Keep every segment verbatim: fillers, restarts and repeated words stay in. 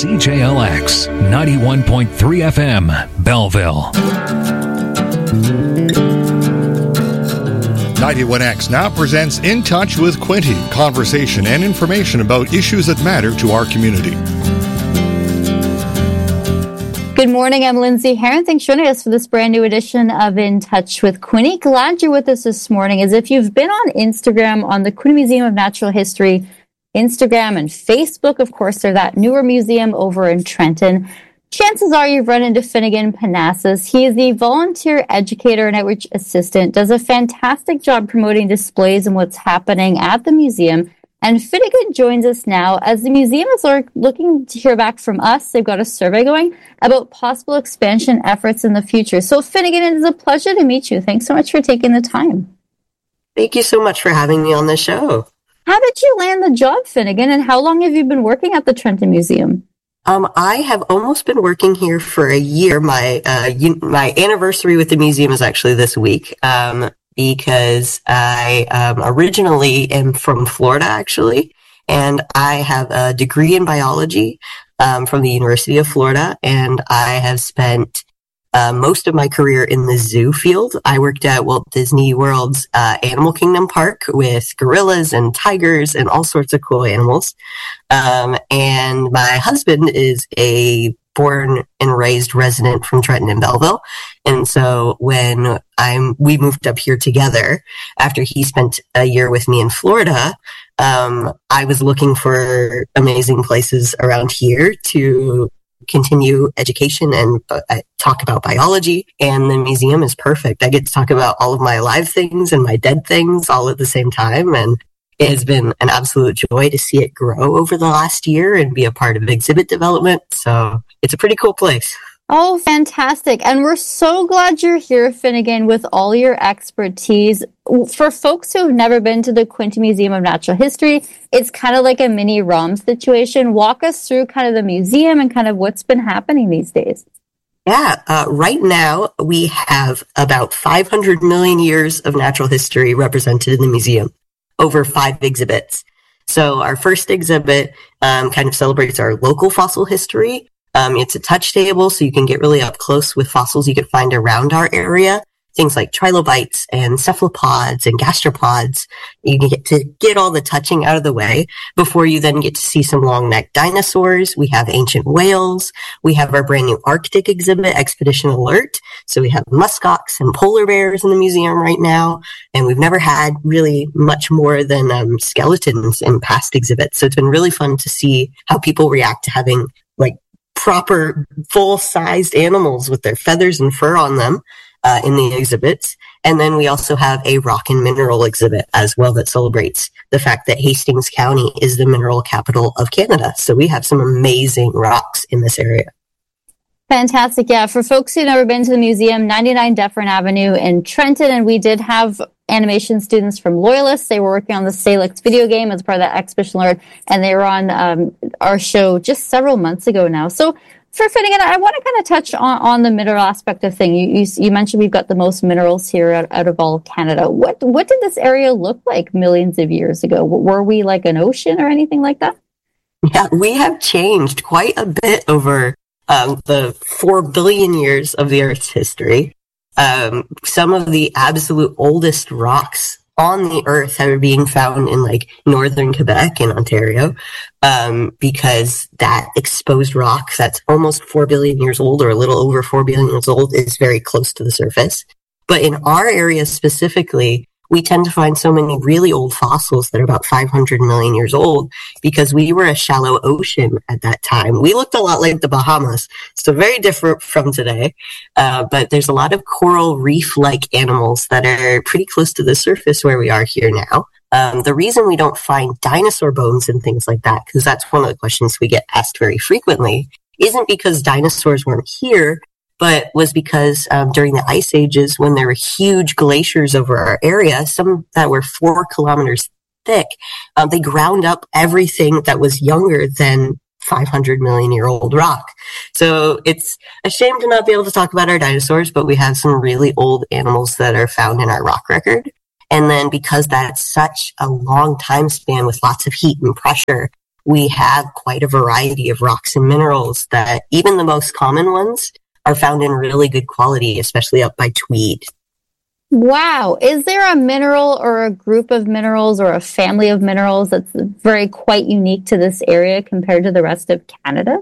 C J L X ninety-one point three F M, Belleville. ninety-one X now presents In Touch with Quinty, conversation and information about issues that matter to our community. Good morning, I'm Lindsay Heron. Thanks for joining us for this brand new edition of In Touch with Quinty. Glad you're with us this morning. As if you've been on Instagram, on the Quinty Museum of Natural History, Instagram and Facebook, of course, they're that newer museum over in Trenton. Chances are you've run into Finnegan Panasas. He is the volunteer educator and outreach assistant, does a fantastic job promoting displays and what's happening at the museum. And Finnegan joins us now as the museum is looking to hear back from us. They've got a survey going about possible expansion efforts in the future. So Finnegan, it is a pleasure to meet you. Thanks so much for taking the time. Thank you so much for having me on the show. How did you land the job, Finnegan, and how long have you been working at the Trenton Museum? Um, I have almost been working here for a year. My uh, un- my anniversary with the museum is actually this week. Um, because I um, originally am from Florida, actually, and I have a degree in biology um, from the University of Florida, and I have spent uh, most of my career in the zoo field. I worked at Walt Disney World's uh, Animal Kingdom Park with gorillas and tigers and all sorts of cool animals. Um, and my husband is a born and raised resident from Trenton and Belleville. And so when I'm, we moved up here together after he spent a year with me in Florida, um, I was looking for amazing places around here to continue education and uh, talk about biology. And the museum is perfect. I get to talk about all of my alive things and my dead things all at the same time. And it has been an absolute joy to see it grow over the last year and be a part of exhibit development. So it's a pretty cool place. Oh, fantastic. And we're so glad you're here, Finnegan, with all your expertise. For folks who have never been to the Quinty Museum of Natural History, it's kind of like a mini ROM situation. Walk us through kind of the museum and kind of what's been happening these days. Yeah, uh, right now we have about five hundred million years of natural history represented in the museum, over five exhibits. So our first exhibit um, kind of celebrates our local fossil history. Um, it's a touch table, so you can get really up close with fossils you can find around our area. Things like trilobites and cephalopods and gastropods. You can get to get all the touching out of the way before you then get to see some long-necked dinosaurs. We have ancient whales. We have our brand new Arctic exhibit, Expedition Alert. So we have muskox and polar bears in the museum right now. And we've never had really much more than um, skeletons in past exhibits. So it's been really fun to see how people react to having like proper full-sized animals with their feathers and fur on them. Uh, in the exhibits. And then we also have a rock and mineral exhibit as well that celebrates the fact that Hastings County is the mineral capital of Canada. So we have some amazing rocks in this area. Fantastic. Yeah. For folks who've never been to the museum, ninety-nine Dufferin Avenue in Trenton, and we did have animation students from Loyalist. They were working on the Salix video game as part of that Expedition Alert, and they were on um, our show just several months ago now. So for Finnegan, I want to kind of touch on, on the mineral aspect of thing. You, you you mentioned we've got the most minerals here out, out of all of Canada. What what did this area look like millions of years ago? Were we like an ocean or anything like that? Yeah, we have changed quite a bit over um, the four billion years of the Earth's history. Um, some of the absolute oldest rocks on the Earth are being found in like northern Quebec and Ontario, um, because that exposed rock that's almost four billion years old or a little over four billion years old is very close to the surface. But in our area specifically, we tend to find so many really old fossils that are about five hundred million years old because we were a shallow ocean at that time. We looked a lot like the Bahamas, so very different from today. Uh, but there's a lot of coral reef-like animals that are pretty close to the surface where we are here now. Um, the reason we don't find dinosaur bones and things like that, because that's one of the questions we get asked very frequently, isn't because dinosaurs weren't here, but was because um, during the ice ages, when there were huge glaciers over our area, some that were four kilometers thick, um, they ground up everything that was younger than five hundred million year old rock. So it's a shame to not be able to talk about our dinosaurs, but we have some really old animals that are found in our rock record. And then because that's such a long time span with lots of heat and pressure, we have quite a variety of rocks and minerals that even the most common ones are found in really good quality, especially up by Tweed. Wow. Is there a mineral or a group of minerals or a family of minerals that's very quite unique to this area compared to the rest of Canada?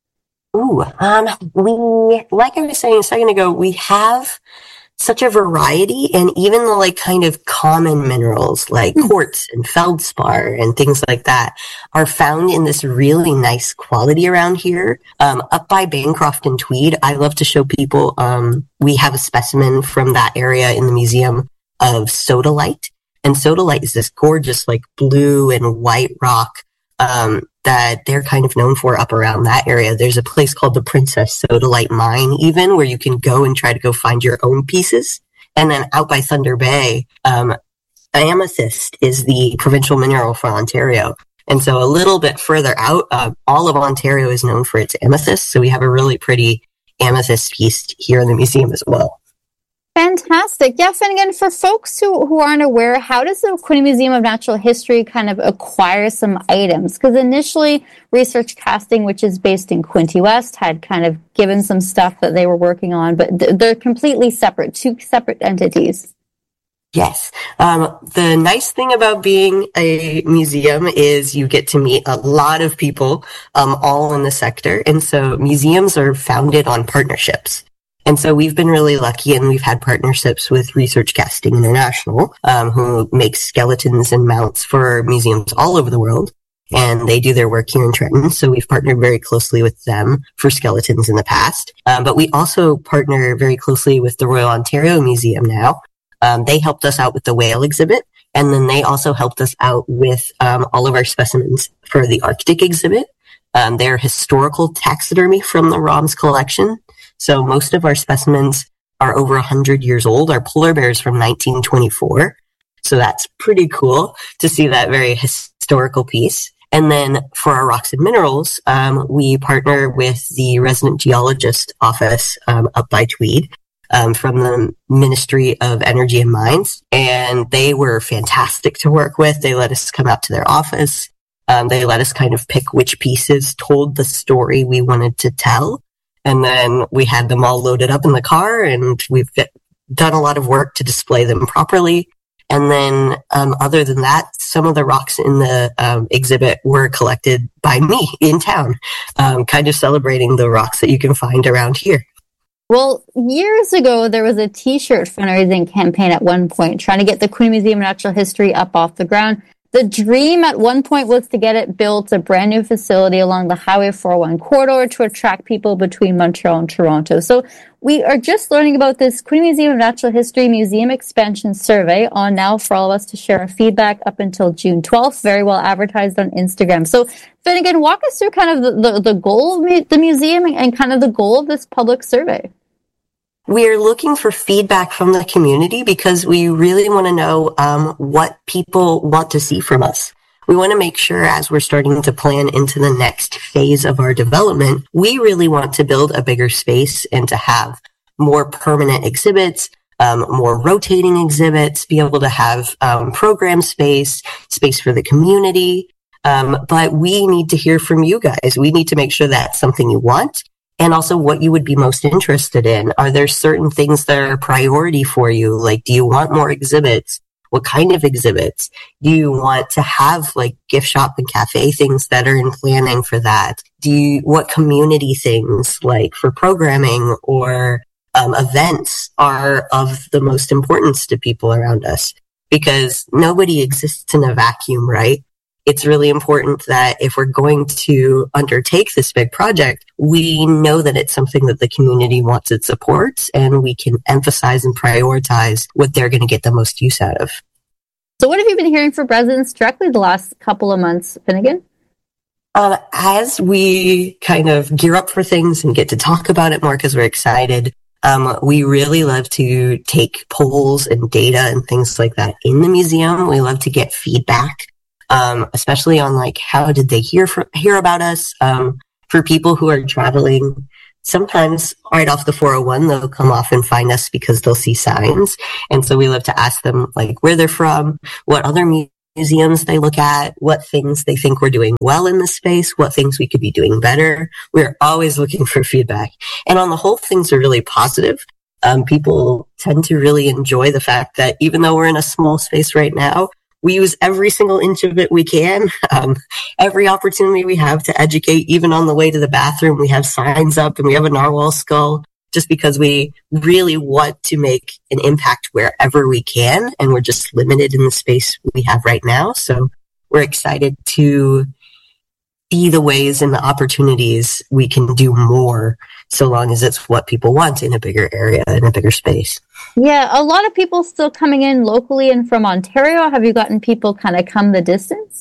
Ooh, um, we, like I was saying a second ago, we have such a variety, and even the like kind of common minerals like quartz and feldspar and things like that are found in this really nice quality around here. Um, up by Bancroft and Tweed, I love to show people, um, we have a specimen from that area in the museum of sodalite. And sodalite is this gorgeous like blue and white rock um, that they're kind of known for up around that area. There's a place called the Princess Sodalite Mine, even, where you can go and try to go find your own pieces. And then out by Thunder Bay, um, amethyst is the provincial mineral for Ontario. And so a little bit further out, uh, all of Ontario is known for its amethyst. So we have a really pretty amethyst piece here in the museum as well. Fantastic. Yeah, Finnegan, for folks who, who aren't aware, how does the Quinte Museum of Natural History kind of acquire some items? Because initially, Research Casting, which is based in Quinte West, had kind of given some stuff that they were working on, but th- they're completely separate, two separate entities. Yes. Um, the nice thing about being a museum is you get to meet a lot of people, um, all in the sector. And so museums are founded on partnerships. And so we've been really lucky, and we've had partnerships with Research Casting International, um, who makes skeletons and mounts for museums all over the world. And they do their work here in Trenton. So we've partnered very closely with them for skeletons in the past. Um, but we also partner very closely with the Royal Ontario Museum now. Um, they helped us out with the whale exhibit. And then they also helped us out with um, all of our specimens for the Arctic exhibit. Um, they're historical taxidermy from the ROMS collection. So most of our specimens are over one hundred years old. Our polar bear is from nineteen twenty-four. So that's pretty cool to see that very historical piece. And then for our rocks and minerals, um, we partner with the resident geologist office um, up by Tweed um, from the Ministry of Energy and Mines. And they were fantastic to work with. They let us come out to their office. Um, they let us kind of pick which pieces told the story we wanted to tell. And then we had them all loaded up in the car, and we've done a lot of work to display them properly. And then, um, other than that, some of the rocks in the um, exhibit were collected by me in town, um, kind of celebrating the rocks that you can find around here. Well, years ago, there was a T-shirt fundraising campaign at one point trying to get the Quinte Museum of Natural History up off the ground. The dream at one point was to get it built, a brand new facility along the Highway four oh one corridor to attract people between Montreal and Toronto. So we are just learning about this Quinte Museum of Natural History Museum Expansion Survey on now for all of us to share our feedback up until June twelfth, very well advertised on Instagram. So Finnegan, walk us through kind of the, the, the goal of mu- the museum and kind of the goal of this public survey. We're looking for feedback from the community because we really want to know um, what people want to see from us. We want to make sure, as we're starting to plan into the next phase of our development, we really want to build a bigger space and to have more permanent exhibits, um, more rotating exhibits, be able to have um, program space, space for the community. Um, but we need to hear from you guys. We need to make sure that's something you want. And also what you would be most interested in. Are there certain things that are a priority for you? Like, do you want more exhibits? What kind of exhibits? Do you want to have like gift shop and cafe things that are in planning for that? Do you, what community things like for programming or um, events are of the most importance to people around us? Because nobody exists in a vacuum, right? It's really important that if we're going to undertake this big project, we know that it's something that the community wants and supports, and we can emphasize and prioritize what they're going to get the most use out of. So what have you been hearing from residents directly the last couple of months, Finnegan? Uh, as we kind of gear up for things and get to talk about it more because we're excited, um, we really love to take polls and data and things like that in the museum. We love to get feedback. Um, especially on like, how did they hear for, hear about us? Um, for people who are traveling, sometimes right off the four oh one, they'll come off and find us because they'll see signs. And so we love to ask them like where they're from, what other museums they look at, what things they think we're doing well in the space, what things we could be doing better. We're always looking for feedback. And on the whole, things are really positive. Um, people tend to really enjoy the fact that even though we're in a small space right now, we use every single inch of it we can. Um, every opportunity we have to educate, even on the way to the bathroom, we have signs up and we have a narwhal skull, just because we really want to make an impact wherever we can. And we're just limited in the space we have right now. So we're excited to see the ways and the opportunities we can do more, so long as it's what people want in a bigger area, in a bigger space. Yeah, a lot of people still coming in locally and from Ontario. Have you gotten people kind of come the distance?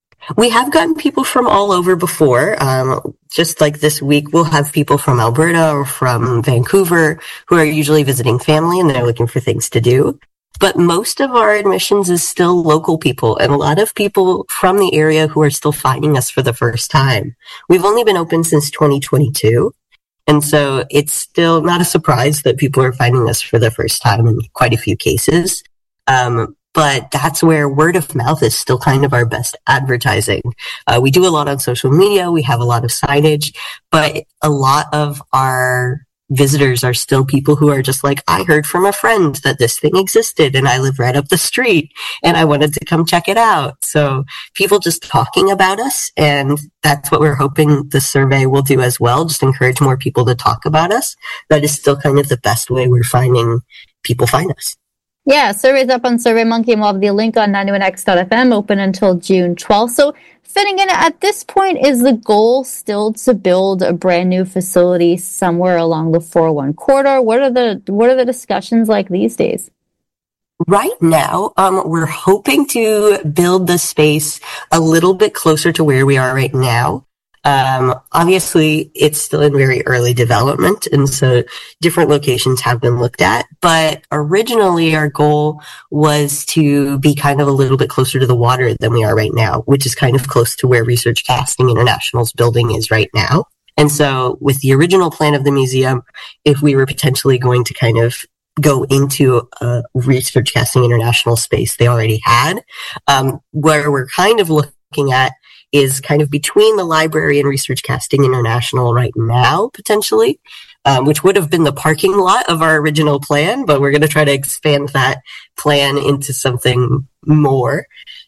We have gotten people from all over before. Um, just like this week, we'll have people from Alberta or from Vancouver who are usually visiting family and they're looking for things to do. But most of our admissions is still local people, and a lot of people from the area who are still finding us for the first time. We've only been open since twenty twenty-two. And so it's still not a surprise that people are finding us for the first time in quite a few cases. Um, but that's where word of mouth is still kind of our best advertising. Uh, we do a lot on social media. We have a lot of signage, but a lot of our visitors are still people who are just like, I heard from a friend that this thing existed and I live right up the street and I wanted to come check it out. So people just talking about us, and that's what we're hoping the survey will do as well, just encourage more people to talk about us. That is still kind of the best way we're finding people find us. Yeah, survey's up on SurveyMonkey, and we'll have the link on ninety-one X dot F M, open until June twelfth. So Finnegan, at this point, is the goal still to build a brand new facility somewhere along the four oh one corridor? What are the what are the discussions like these days? Right now, um, we're hoping to build the space a little bit closer to where we are right now. Um, obviously, it's still in very early development, and so different locations have been looked at. But originally, our goal was to be kind of a little bit closer to the water than we are right now, which is kind of close to where Research Casting International's building is right now. And so with the original plan of the museum, if we were potentially going to kind of go into a Research Casting International space they already had, um, where we're kind of looking at is kind of between the library and Research Casting International right now, potentially, um, which would have been the parking lot of our original plan, but we're going to try to expand that plan into something more.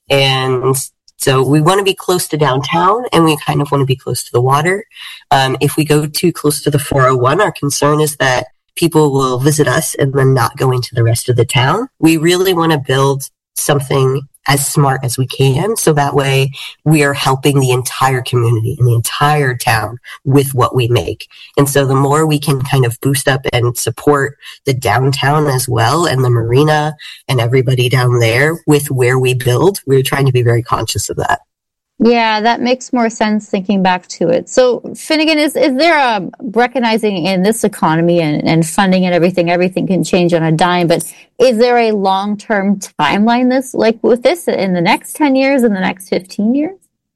And so we want to be close to downtown, and we kind of want to be close to the water. Um, if we go too close to the four oh one, our concern is that people will visit us and then not go into the rest of the town. We really want to build something as smart as we can, so that way we are helping the entire community and the entire town with what we make. And so the more we can kind of boost up and support the downtown as well, and the marina and everybody down there with where we build, we're trying to be very conscious of that. Yeah, that makes more sense thinking back to it. So, Finnegan, is, is there a recognizing in this economy and, and funding and everything, everything can change on a dime, but is there a long-term timeline this, like with this, in the next ten years, in the next fifteen years?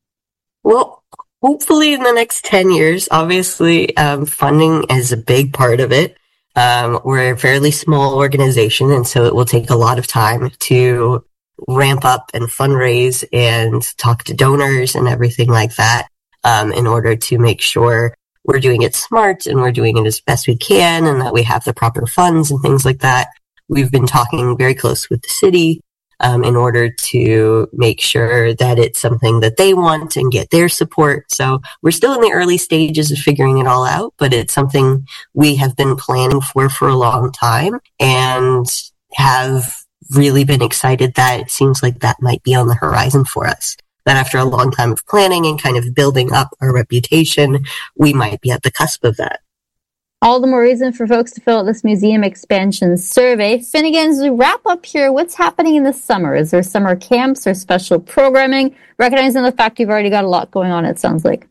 Well, hopefully in the next ten years. Obviously, um, funding is a big part of it. Um, we're a fairly small organization, and so it will take a lot of time to ramp up and fundraise and talk to donors and everything like that, um, in order to make sure we're doing it smart and we're doing it as best we can, and that we have the proper funds and things like that. We've been talking very close with the city, um, in order to make sure that it's something that they want and get their support. So we're still in the early stages of figuring it all out, but it's something we have been planning for for a long time, and have really been excited that it seems like that might be on the horizon for us. That after a long time of planning and kind of building up our reputation, we might be at the cusp of that. All the more reason for folks to fill out this museum expansion survey. Finnegan, as we wrap up here, what's happening in the summer? Is there summer camps or special programming? Recognizing the fact you've already got a lot going on, it sounds like.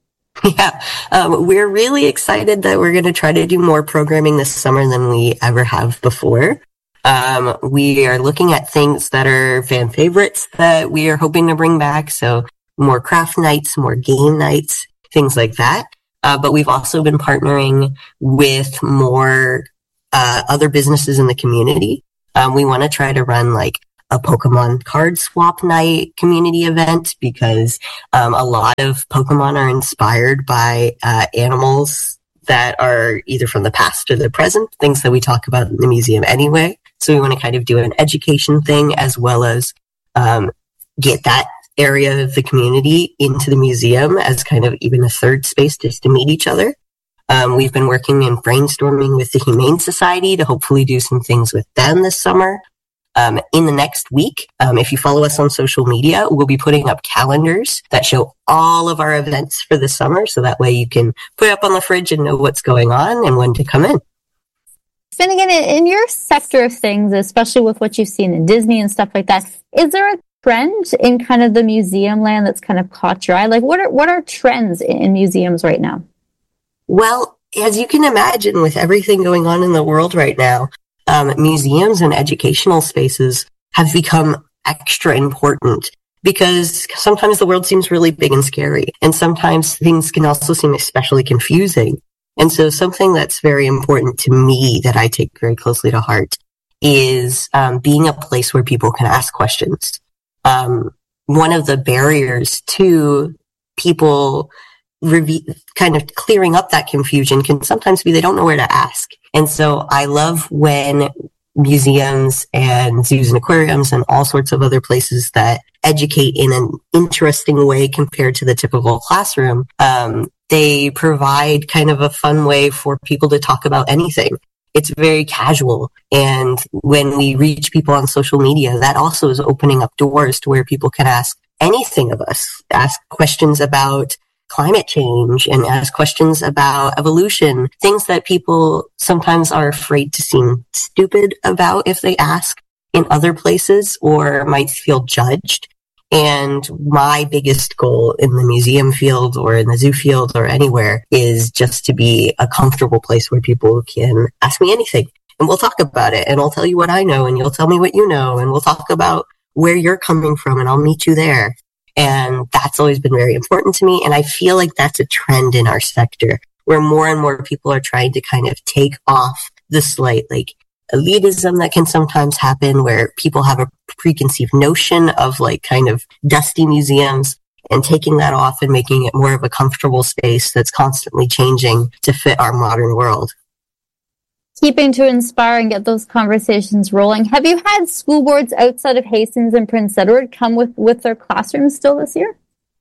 Yeah, um, we're really excited that we're going to try to do more programming this summer than we ever have before. Um, we are looking at things that are fan favorites that we are hoping to bring back. So more craft nights, more game nights, things like that. Uh, but we've also been partnering with more uh, other businesses in the community. Um, we want to try to run like a Pokemon card swap night community event because um, a lot of Pokemon are inspired by uh, animals that are either from the past or the present, things that we talk about in the museum anyway. So we want to kind of do an education thing as well as um, get that area of the community into the museum as kind of even a third space just to meet each other. Um, we've been working and brainstorming with the Humane Society to hopefully do some things with them this summer. Um, in the next week, um, if you follow us on social media, we'll be putting up calendars that show all of our events for the summer. So that way you can put it up on the fridge and know what's going on and when to come in. Finnegan, in your sector of things, especially with what you've seen in Disney and stuff like that, is there a trend in kind of the museum land that's kind of caught your eye? Like what are, what are trends in museums right now? Well, as you can imagine, with everything going on in the world right now, Um, museums and educational spaces have become extra important because sometimes the world seems really big and scary, and sometimes things can also seem especially confusing. And so something that's very important to me that I take very closely to heart is um, being a place where people can ask questions. Um, one of the barriers to people Reve- kind of clearing up that confusion can sometimes be they don't know where to ask. And so I love when museums and zoos and aquariums and all sorts of other places that educate in an interesting way compared to the typical classroom, um, they provide kind of a fun way for people to talk about anything. It's very casual. And when we reach people on social media, that also is opening up doors to where people can ask anything of us, ask questions about climate change and ask questions about evolution, things that people sometimes are afraid to seem stupid about if they ask in other places or might feel judged. And my biggest goal in the museum field or in the zoo field or anywhere is just to be a comfortable place where people can ask me anything and we'll talk about it and I'll tell you what I know and you'll tell me what you know and we'll talk about where you're coming from and I'll meet you there. And that's always been very important to me. And I feel like that's a trend in our sector where more and more people are trying to kind of take off the slight, like elitism that can sometimes happen where people have a preconceived notion of like kind of dusty museums and taking that off and making it more of a comfortable space that's constantly changing to fit our modern world. Keeping to inspire and get those conversations rolling. Have you had school boards outside of Hastings and Prince Edward come with, with their classrooms still this year?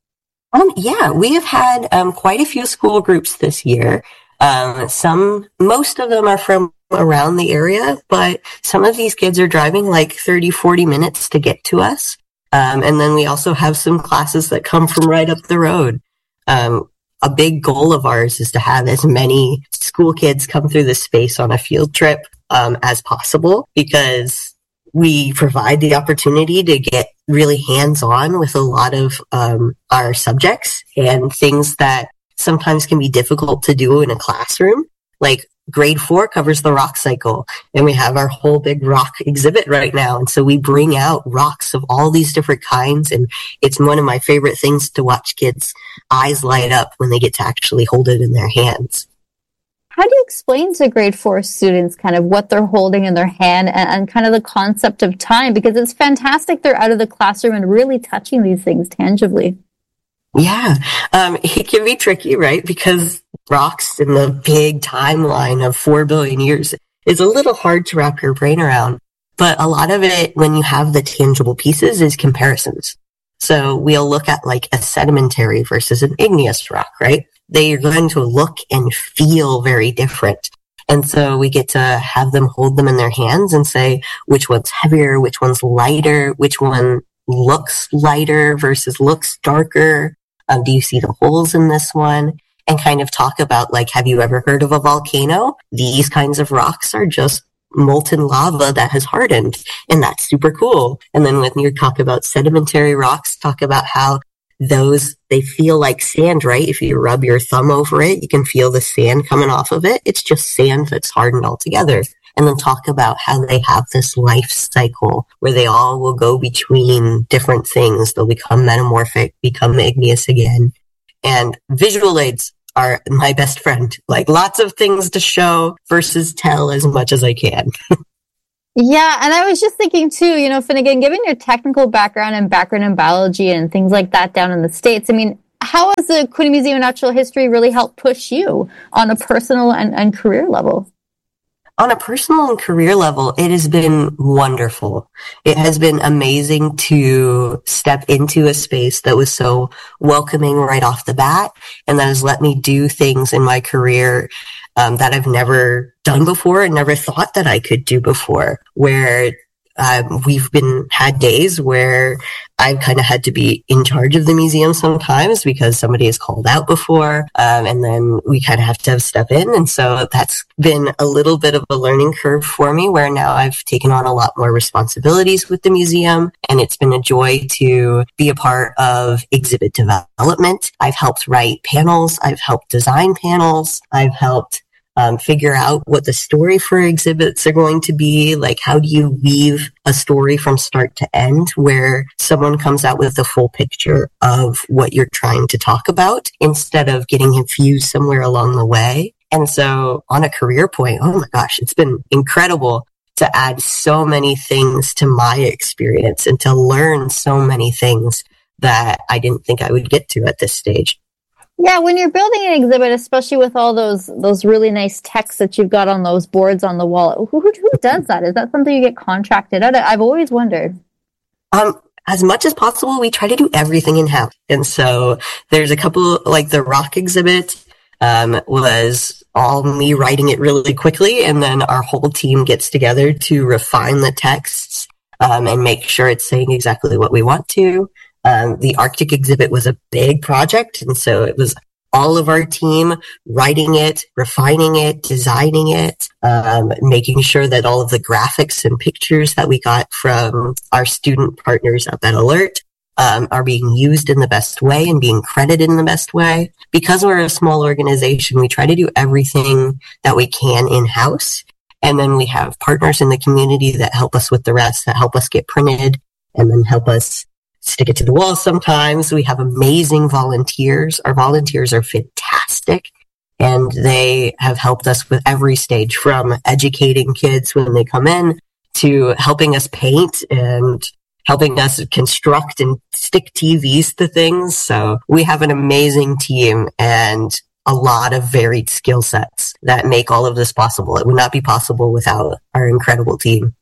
Um, yeah, we have had um, quite a few school groups this year. Um, some, most of them are from around the area, but some of these kids are driving like thirty, forty minutes to get to us. Um, and then we also have some classes that come from right up the road. Um, A big goal of ours is to have as many school kids come through this space on a field trip um, as possible because we provide the opportunity to get really hands-on with a lot of um, our subjects and things that sometimes can be difficult to do in a classroom. Like grade four covers the rock cycle and we have our whole big rock exhibit right now. And so we bring out rocks of all these different kinds. And it's one of my favorite things to watch kids' eyes light up when they get to actually hold it in their hands. How do you explain to grade four students kind of what they're holding in their hand and, and kind of the concept of time? Because it's fantastic they're out of the classroom and really touching these things tangibly. Yeah, um, it can be tricky, right? Because rocks in the big timeline of four billion years is a little hard to wrap your brain around. But a lot of it, when you have the tangible pieces, is comparisons. So we'll look at like a sedimentary versus an igneous rock, right? They are going to look and feel very different. And so we get to have them hold them in their hands and say, which one's heavier, which one's lighter, which one looks lighter versus looks darker. Um, do you see the holes in this one? And kind of talk about like, have you ever heard of a volcano? These kinds of rocks are just molten lava that has hardened. And that's super cool. And then when you talk about sedimentary rocks, talk about how those, they feel like sand, right? If you rub your thumb over it, you can feel the sand coming off of it. It's just sand that's hardened altogether. And then talk about how they have this life cycle where they all will go between different things. They'll become metamorphic, become igneous again. And visual aids are my best friend. Like lots of things to show versus tell as much as I can. Yeah, and I was just thinking too, you know, Finnegan, given your technical background and background in biology and things like that down in the States, I mean, how has the Quinney Museum of Natural History really helped push you on a personal and, and career level? On a personal and career level, it has been wonderful. It has been amazing to step into a space that was so welcoming right off the bat, and that has let me do things in my career um, that I've never done before and never thought that I could do before, where Um, we've been had days where I've kind of had to be in charge of the museum sometimes because somebody has called out before, um, and then we kind of have to step in. And so that's been a little bit of a learning curve for me, where now I've taken on a lot more responsibilities with the museum, and it's been a joy to be a part of exhibit development. I've helped write panels. I've helped design panels. I've helped Um, figure out what the story for exhibits are going to be. Like, how do you weave a story from start to end where someone comes out with a full picture of what you're trying to talk about instead of getting confused somewhere along the way? And so on a career point, oh my gosh, it's been incredible to add so many things to my experience and to learn so many things that I didn't think I would get to at this stage. Yeah, when you're building an exhibit, especially with all those those really nice texts that you've got on those boards on the wall, who, who, who does that? Is that something you get contracted out? I've always wondered. Um, as much as possible, we try to do everything in-house. And so there's a couple, like the rock exhibit um, was all me writing it really quickly, and then our whole team gets together to refine the texts um, and make sure it's saying exactly what we want to. Um, the Arctic exhibit was a big project, and so it was all of our team writing it, refining it, designing it, um, making sure that all of the graphics and pictures that we got from our student partners up at Alert um, are being used in the best way and being credited in the best way. Because we're a small organization, we try to do everything that we can in-house, and then we have partners in the community that help us with the rest, that help us get printed, and then help us stick it to the wall sometimes. We have amazing volunteers. Our volunteers are fantastic, and they have helped us with every stage, from educating kids when they come in to helping us paint and helping us construct and stick T Vs to things. So we have an amazing team and a lot of varied skill sets that make all of this possible. It would not be possible without our incredible team.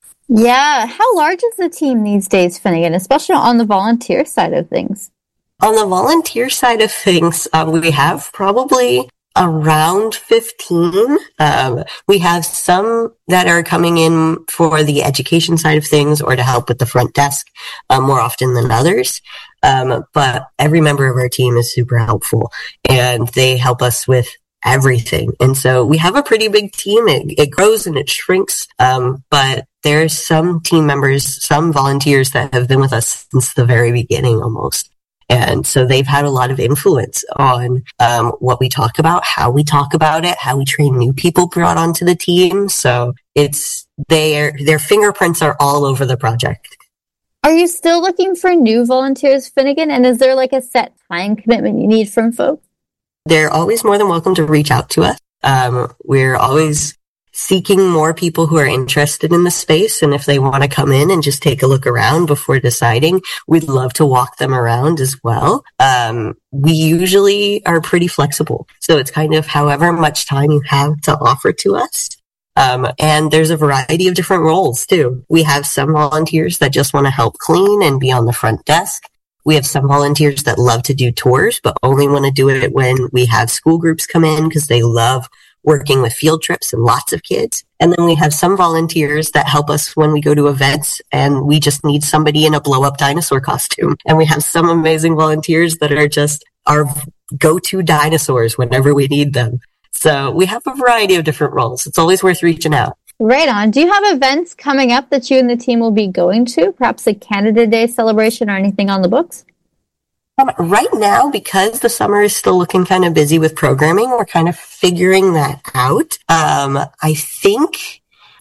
Yeah. How large is the team these days, Finnegan, especially on the volunteer side of things? On the volunteer side of things, uh, we have probably around fifteen. Um, we have some that are coming in for the education side of things or to help with the front desk um, more often than others. Um, but every member of our team is super helpful, and they help us with everything. And so we have a pretty big team. It, it grows and it shrinks. Um, but there's some team members, some volunteers that have been with us since the very beginning almost. And so they've had a lot of influence on um, what we talk about, how we talk about it, how we train new people brought onto the team. So it's their their fingerprints are all over the project. Are you still looking for new volunteers, Finnegan? And is there like a set time commitment you need from folks? They're always more than welcome to reach out to us. Um, we're always seeking more people who are interested in the space. And if they want to come in and just take a look around before deciding, we'd love to walk them around as well. Um, we usually are pretty flexible. So it's kind of however much time you have to offer to us. Um, and there's a variety of different roles too. We have some volunteers that just want to help clean and be on the front desk. We have some volunteers that love to do tours, but only want to do it when we have school groups come in because they love working with field trips and lots of kids. And then we have some volunteers that help us when we go to events and we just need somebody in a blow-up dinosaur costume. And we have some amazing volunteers that are just our go-to dinosaurs whenever we need them. So we have a variety of different roles. It's always worth reaching out. Right on. Do you have events coming up that you and the team will be going to? Perhaps a Canada Day celebration or anything on the books? Um, right now, because the summer is still looking kind of busy with programming, we're kind of figuring that out. Um, I think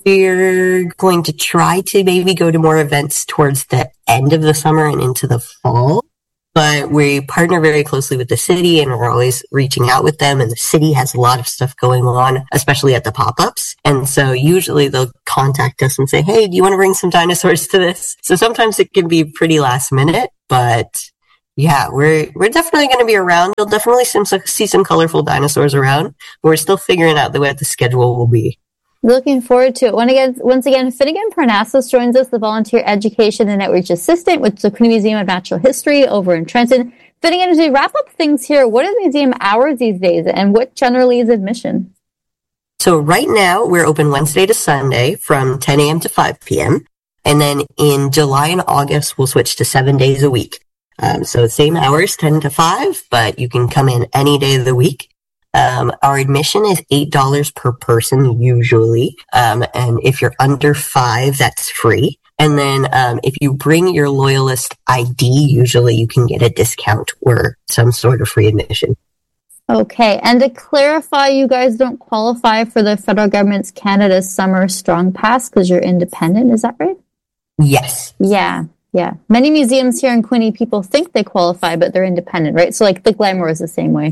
we're going to try to maybe go to more events towards the end of the summer and into the fall. but we partner very closely with the city and we're always reaching out with them. And the city has a lot of stuff going on, especially at the pop-ups. And so usually they'll contact us and say, hey, do you want to bring some dinosaurs to this? So sometimes it can be pretty last minute, but yeah, we're we're definitely going to be around. You'll definitely some, see some colorful dinosaurs around. But we're still figuring out the way the schedule will be. Looking forward to it. Once again, once again, Finnegan Parnassus joins us, the Volunteer Education and Outreach Assistant with the CUNY Museum of Natural History over in Trenton. Finnegan, as we wrap up things here, what are the museum hours these days and what generally is admission? So right now, we're open Wednesday to Sunday from ten a.m. to five p.m. And then in July and August, we'll switch to seven days a week. Um, so same hours, ten to five, but you can come in any day of the week. Um, our admission is eight dollars per person usually. Um, and if you're under five, that's free. And then, um, if you bring your Loyalist I D, usually you can get a discount or some sort of free admission. Okay. And to clarify, you guys don't qualify for the federal government's Canada Summer Strong Pass because you're independent. Is that right? Yes. Yeah. Yeah. Many museums here in Quinte, people think they qualify, but they're independent, right? So like the Glenmore is the same way.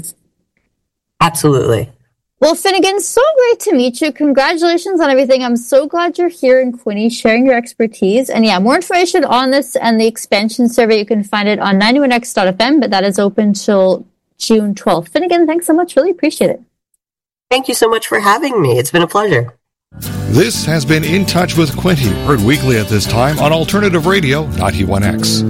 Absolutely. Well, Finnegan, so great to meet you. Congratulations on everything. I'm so glad you're here in Quinte sharing your expertise. And yeah, more information on this and the expansion survey, you can find it on ninety-one X dot F M, but that is open till June twelfth. Finnegan, thanks so much. Really appreciate it. Thank you so much for having me. It's been a pleasure. This has been In Touch with Quinte, heard weekly at this time on Alternative Radio ninety-one X.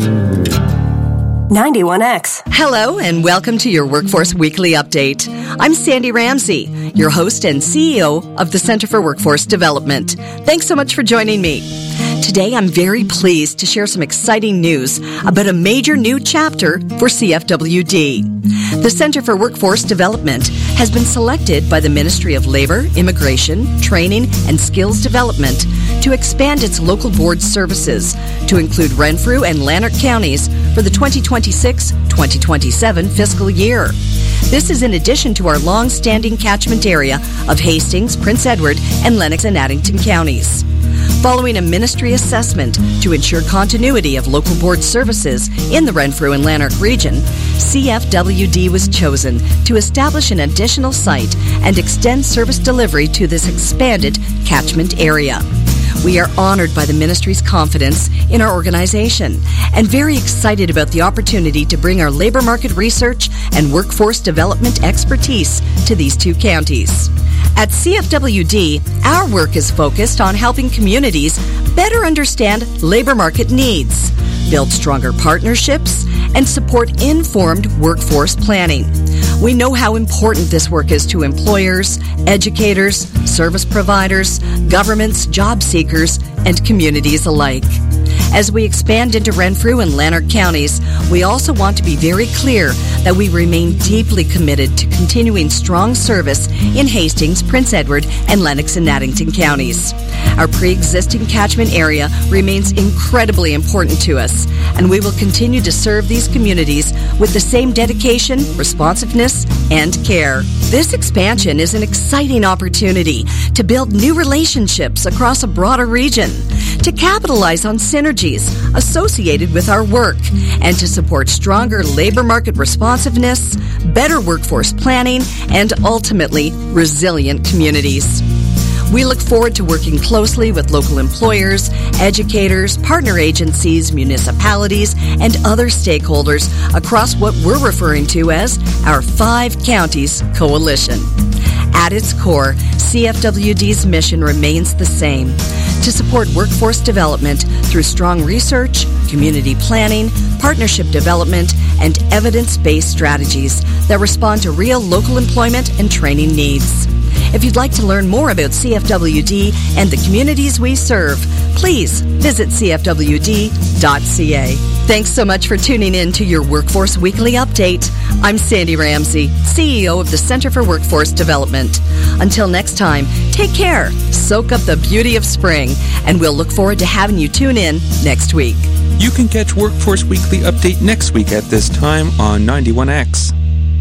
ninety-one X. Hello and welcome to your Workforce Weekly Update. I'm Sandy Ramsey, your host and C E O of the Center for Workforce Development. Thanks so much for joining me. Today I'm very pleased to share some exciting news about a major new chapter for C F W D. The Center for Workforce Development has been selected by the Ministry of Labor, Immigration, Training and Skills Development to expand its local board services to include Renfrew and Lanark counties for the twenty twenty-six twenty twenty-seven fiscal year. This is in addition to our long-standing catchment area of Hastings, Prince Edward, and Lennox and Addington counties. Following a ministry assessment to ensure continuity of local board services in the Renfrew and Lanark region, C F W D was chosen to establish an additional site and extend service delivery to this expanded catchment area. We are honored by the ministry's confidence in our organization and very excited about the opportunity to bring our labor market research and workforce development expertise to these two counties. At C F W D, our work is focused on helping communities better understand labor market needs, build stronger partnerships, and support informed workforce planning. We know how important this work is to employers, educators, service providers, governments, job seekers, and communities alike. As we expand into Renfrew and Lanark counties, we also want to be very clear that we remain deeply committed to continuing strong service in Hastings, Prince Edward, and Lennox and Addington counties. Our pre-existing catchment area remains incredibly important to us, and we will continue to serve these communities with the same dedication, responsiveness, and care. This expansion is an exciting opportunity to build new relationships across a broader region, to capitalize on synergies associated with our work, and to support stronger labor market responsiveness, better workforce planning, and ultimately resilient communities. We look forward to working closely with local employers, educators, partner agencies, municipalities, and other stakeholders across what we're referring to as our Five Counties Coalition. At its core, C F W D's mission remains the same: to support workforce development through strong research, community planning, partnership development, and evidence-based strategies that respond to real local employment and training needs. If you'd like to learn more about C F W D and the communities we serve, please visit c f w d dot c a. Thanks so much for tuning in to your Workforce Weekly Update. I'm Sandy Ramsey, C E O of the Center for Workforce Development. Until next time, take care, soak up the beauty of spring, and we'll look forward to having you tune in next week. You can catch Workforce Weekly Update next week at this time on ninety-one X.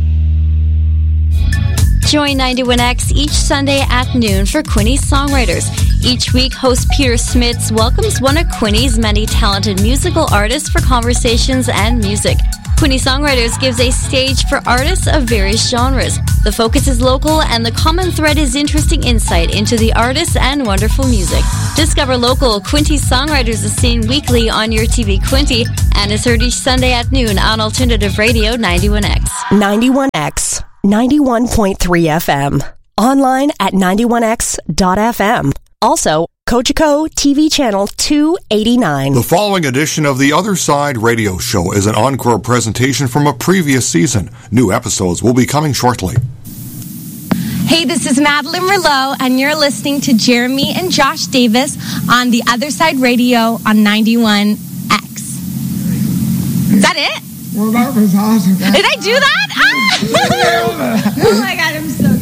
Join ninety-one X each Sunday at noon for Quinte's Songwriters. Each week, host Peter Smits welcomes one of Quinte's many talented musical artists for conversations and music. Quinte Songwriters gives a stage for artists of various genres. The focus is local, and the common thread is interesting insight into the artists and wonderful music. Discover local Quinte Songwriters is seen weekly on your T V Quinte and is heard each Sunday at noon on Alternative Radio ninety-one X. ninety-one X, ninety-one point three F M. Online at ninety-one x dot f m. Also, Cogeco T V channel two eighty-nine. The following edition of The Other Side Radio Show is an encore presentation from a previous season. New episodes will be coming shortly. Hey, this is Madeline Rouleau, and you're listening to Jeremy and Josh Davis on The Other Side Radio on ninety-one X. Is that it? Well, that was awesome. Did I do that? Ah! Oh my God, I'm so good.